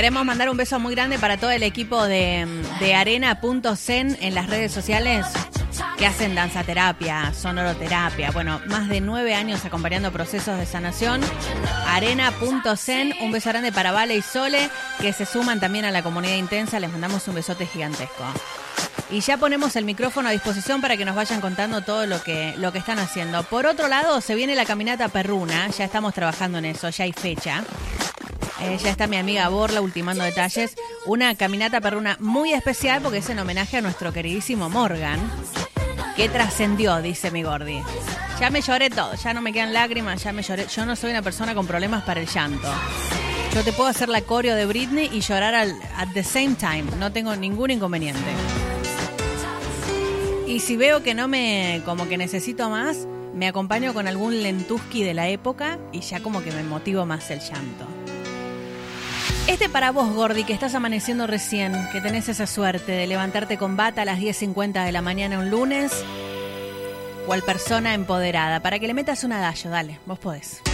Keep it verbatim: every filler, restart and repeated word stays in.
Queremos mandar un beso muy grande para todo el equipo de, de arena punto zen en las redes sociales que hacen danzaterapia, sonoroterapia. Bueno, más de nueve años acompañando procesos de sanación. arena punto zen, un beso grande para Vale y Sole, que se suman también a la comunidad intensa. Les mandamos un besote gigantesco. Y ya ponemos el micrófono a disposición para que nos vayan contando todo lo que, lo que están haciendo. Por otro lado, se viene la caminata perruna. Ya estamos trabajando en eso, ya hay fecha. Eh, ya está mi amiga Borla ultimando detalles. Una caminata perruna muy especial porque es en homenaje a nuestro queridísimo Morgan, que trascendió, dice mi Gordi. Ya me lloré todo, ya no me quedan lágrimas, ya me lloré. Yo no soy una persona con problemas para el llanto. Yo te puedo hacer la coreo de Britney y llorar al at the same time. No tengo ningún inconveniente. Y si veo que no me, como que necesito más, me acompaño con algún lentuski de la época y ya como que me motivo más el llanto. Este para vos, Gordi, que estás amaneciendo recién, que tenés esa suerte de levantarte con bata a las diez cincuenta de la mañana un lunes, cual persona empoderada, para que le metas un gallo, dale, vos podés.